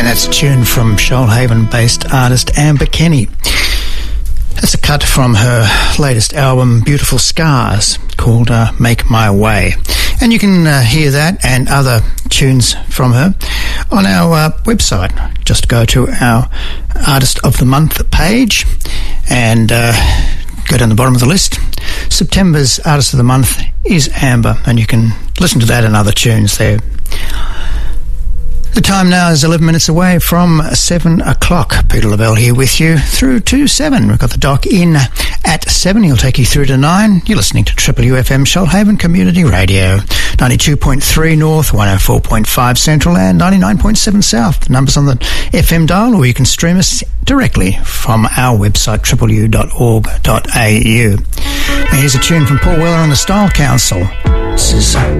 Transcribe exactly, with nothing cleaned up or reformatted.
That's a tune from Shoalhaven-based artist Amber Kenny. That's a cut from her latest album, Beautiful Scars, called uh, Make My Way. And you can uh, hear that and other tunes from her on our uh, website. Just go to our Artist of the Month page and uh, go down the bottom of the list. September's Artist of the Month is Amber, and you can listen to that and other tunes there. The time now is eleven minutes away from seven o'clock. Peter Lavelle here with you through to seven. We've got the doc in at seven. He'll take you through to nine. You're listening to Triple U F M Shoalhaven Community Radio. ninety-two point three North, one oh four point five Central and ninety-nine point seven South. The numbers on the F M dial, or you can stream us directly from our website, triple u dot org dot a u. Now here's a tune from Paul Weller and the Style Council. This is